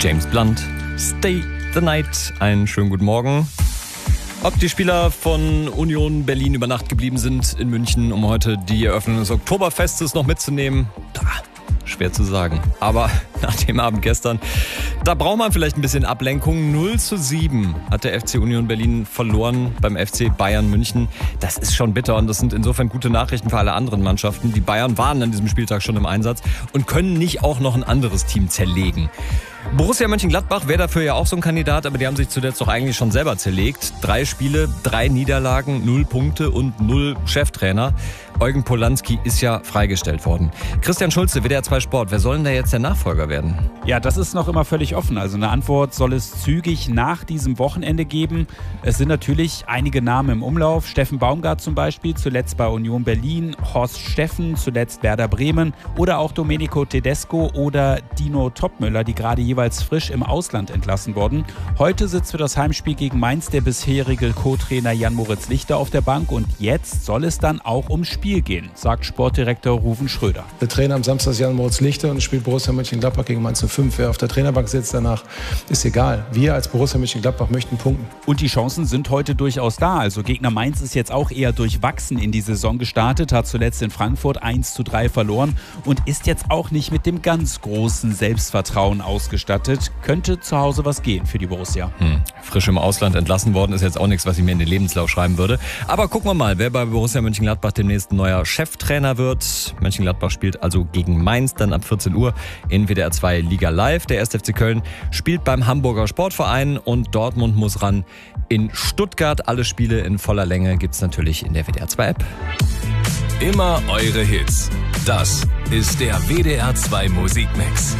James Blunt, Stay the Night. Einen schönen guten Morgen. Ob die Spieler von Union Berlin über Nacht geblieben sind in München, um heute die Eröffnung des Oktoberfestes noch mitzunehmen, schwer zu sagen. Aber nach dem Abend gestern, da braucht man vielleicht ein bisschen Ablenkung. 0:7 hat der FC Union Berlin verloren beim FC Bayern München. Das ist schon bitter und das sind insofern gute Nachrichten für alle anderen Mannschaften. Die Bayern waren an diesem Spieltag schon im Einsatz und können nicht auch noch ein anderes Team zerlegen. Borussia Mönchengladbach wäre dafür ja auch so ein Kandidat, aber die haben sich zuletzt doch eigentlich schon selber zerlegt. 3 Spiele, 3 Niederlagen, 0 Punkte und 0 Cheftrainer. Eugen Polanski ist ja freigestellt worden. Christian Schulze, WDR 2 Sport, wer soll denn da jetzt der Nachfolger werden? Ja, das ist noch immer völlig offen. Also eine Antwort soll es zügig nach diesem Wochenende geben. Es sind natürlich einige Namen im Umlauf. Steffen Baumgart zum Beispiel, zuletzt bei Union Berlin. Horst Steffen, zuletzt Werder Bremen. Oder auch Domenico Tedesco oder Dino Topmöller, die gerade jeweils frisch im Ausland entlassen wurden. Heute sitzt für das Heimspiel gegen Mainz der bisherige Co-Trainer Jan-Moritz Lichter auf der Bank. Und jetzt soll es dann auch ums Spiel gehen, sagt Sportdirektor Ruven Schröder. Der Trainer am Samstag ist Jan-Moritz Lichter und spielt Borussia Mönchengladbach gegen Mainz 05. Wer auf der Trainerbank sitzt danach, ist egal. Wir als Borussia Mönchengladbach möchten punkten. Und die Chancen sind heute durchaus da. Also Gegner Mainz ist jetzt auch eher durchwachsen in die Saison gestartet, hat zuletzt in Frankfurt 1:3 verloren und ist jetzt auch nicht mit dem ganz großen Selbstvertrauen ausgestattet. Könnte zu Hause was gehen für die Borussia. Frisch im Ausland entlassen worden ist jetzt auch nichts, was ich mir in den Lebenslauf schreiben würde. Aber gucken wir mal, wer bei Borussia Mönchengladbach demnächst neuer Cheftrainer wird. Mönchengladbach spielt also gegen Mainz dann ab 14 Uhr in WDR 2 Liga Live. Der 1. FC Köln spielt beim Hamburger Sportverein und Dortmund muss ran in Stuttgart. Alle Spiele in voller Länge gibt's natürlich in der WDR 2 App. Immer eure Hits. Das ist der WDR 2 Musikmix.